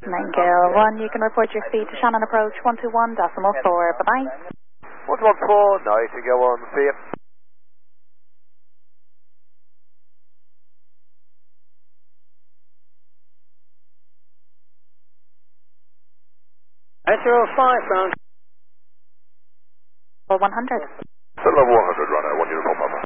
Nightingale 1, you can report your speed to Shannon approach 121.4. Bye-bye. 114, Nightingale 1, see you. ground. 100. Set level 100, runner, 1 uniform Papa.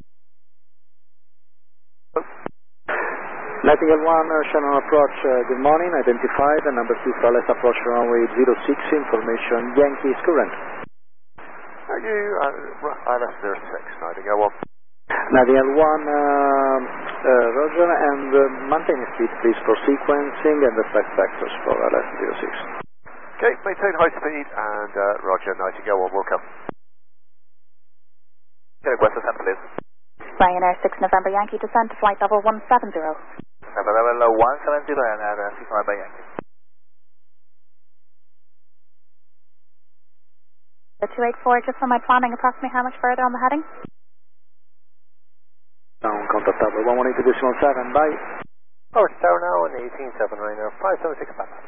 Nightingale 1, Shannon approach, good morning, identified, and number 2 for left approach runway 06, information, Yankee is current. Are you, left 06, Nightingale 1. Nightingale 1, Roger, and maintain speed please for sequencing and the flight vectors for left 06. Okay, maintain high speed, and Roger, Nightingale 1 will come. Okay, West descent please. Ryanair 6 November Yankee descent to flight level 170. Level 170 and 6 November Yankee. The 284, just for my planning, approximately how much further on the heading? Down, contact tower 118.7, bye. Over to tower now, on 18.7 Ryanair, 576 Papa.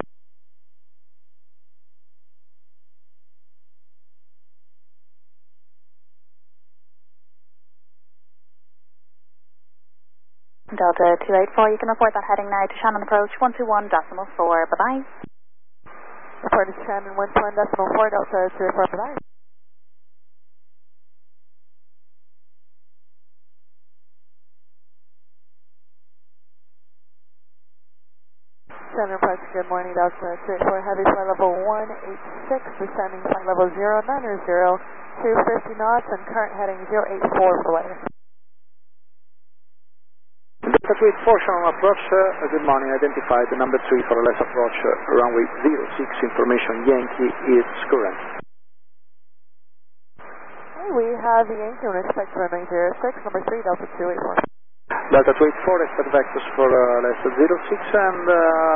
Delta 284, you can report that heading now to Shannon approach 121.4. Bye-bye. Report to Shannon 121.4, Delta 284, bye-bye. Shannon approach, good morning, Delta 284, heavy flight level 186, descending flight level 090, 250 knots, and current heading 084 for later. Delta 284, Shannon approach, good morning, identified, number 3 for left approach, runway 06, information, Yankee is current. Okay, we have the Yankee on respect to runway 06, number 3, Delta 284. Delta 284, expect vectors for left 06, and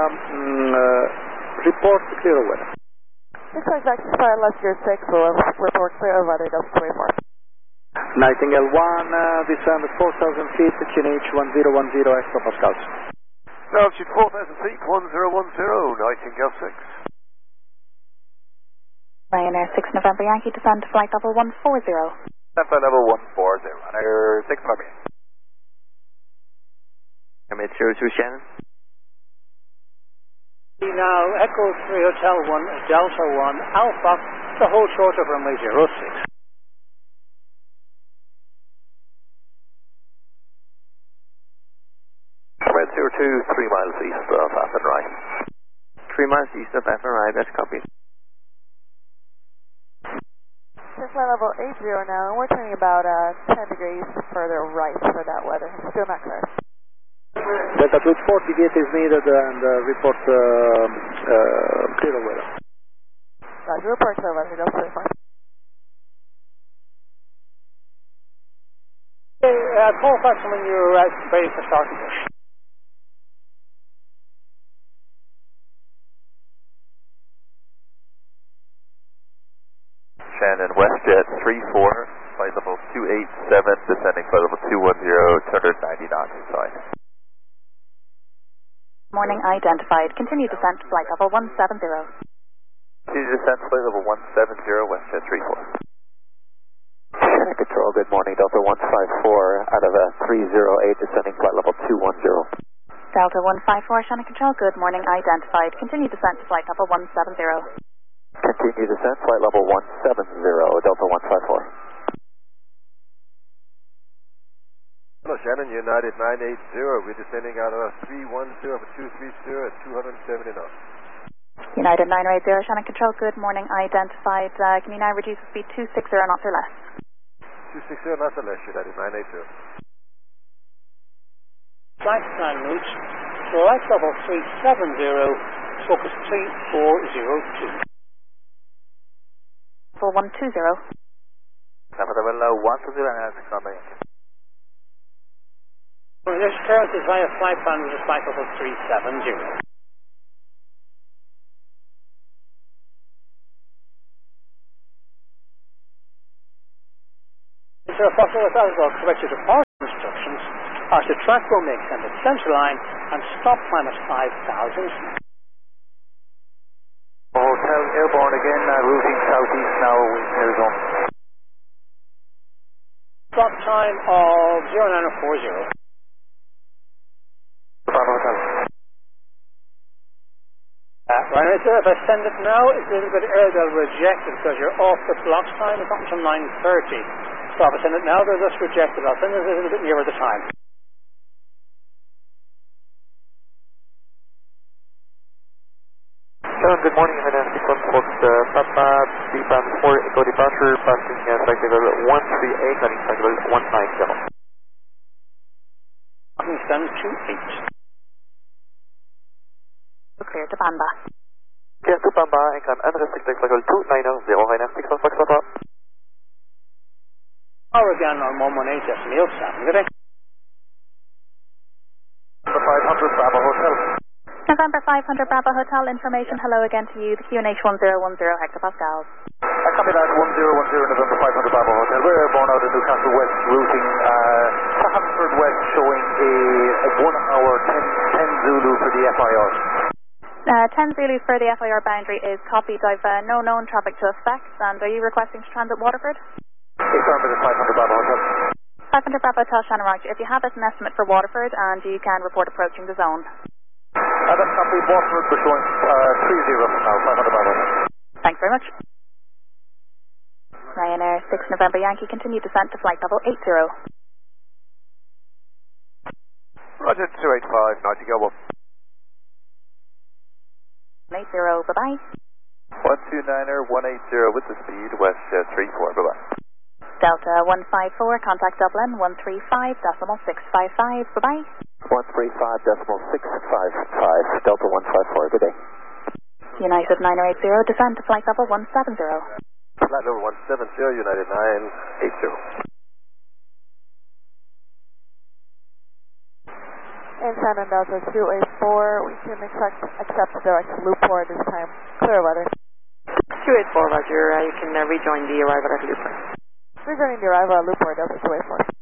report clear of weather. Expect vectors for left 06, will report clear of weather, Delta 284. Nightingale 1, descend 4,000 feet, QNH 1010 hectopascals. Altitude 4,000 feet, 1010, Nightingale 6. Ryanair 6 November Yankee descent to flight level 140. Flight level 140, Ryanair 6 November Yankee. Commit 02 Shannon. Now, Echo 3 Hotel 1, Delta 1, Alpha, to hold short of runway 06. Commit 02, 3 miles east of Athenry. 3 miles east of Athenry, that's copied. Flight level 80 now, and we're turning about 10 degrees further right for that weather. Still not clear. Delta 240 deviate is needed and report clear of weather. Roger, report clear of weather, Delta 284. Okay, call back when you're ready to start the push. Shannon, WestJet 34, flight level 287, descending flight level 210, 290 knots inside. Morning identified. Continue descent to flight level 170. Continue descent flight level 170, WestJet 34. Shannon Control, good morning, Delta 154 out of 308, descending flight level 210. Delta 154, Shannon Control, good morning identified. Continue descent to flight level 170. Continue descent, flight level 170, Delta 154. Hello Shannon, United 980, we're descending out of 310 for 230 at 270 knots. United 980, Shannon Control, good morning identified. Can you now reduce the speed 260 knots or less? 260 knots or less, United 980. Flight plan route, flight level 370, focus 3402. Level 120. Level 120 and 6 November Yankee. This current is via flight plan route, flight level 370. Mr. Apostle, as well, correct your departure instructions are to track runway extended center line and stop climb at 5,000. Hotel, airborne again, routing southeast now, wind near zone. Clock time of 0940. Bravo Hotel. Right there, if I send it now, it's a little bit early, they'll reject it because you're off the block time, it's not until 9:30. So if I send it now, they'll just reject it. I'll send it a little bit nearer the time. Good morning, United 614 Papa, D-Band 4 Echo departure, passing flight level 138, landing flight level 190. Stand 28. Clear to Bamba. Clear to Bamba, and can unrestricted flight level 290, Ryanair 614 Papa. Power again on 118, Neil Sam. Good day. 500 Bravo Hotel. November 500 Bravo Hotel, information, hello again to you, the QNH 1010 hectopascals. I copy that, 1010 November 500 Bravo Hotel. We're airborne out of Newcastle West, routing Hampford West, showing a 1 hour 10 Zulu for the FIR. 10 Zulu for the FIR boundary is copied. I've no known traffic suspects, and are you requesting to transit Waterford? Affirmative 500 Bravo Hotel. 500 Bravo Hotel, Shannon Roger. If you have an estimate for Waterford, and you can report approaching the zone. That's copy, Waterford, we're showing 30 from now, 500 Bravo. Thanks very much. Ryanair 6 November Yankee, continue descent to flight level 80. Roger, 285, 90, go up. 80, bye-bye. 129er, 180 with the speed, west 34, bye-bye. Delta 154, contact Dublin 135.655, bye-bye. 135.655, Delta 154, good day. United 980, descend to flight level 170. Flight level 170, United 980. And Shannon Delta 284, we can accept direct Loophor this time. Clear weather. 284, Roger. You can rejoin the arrival at Loophor. Rejoining the arrival at Loophor, Delta 284.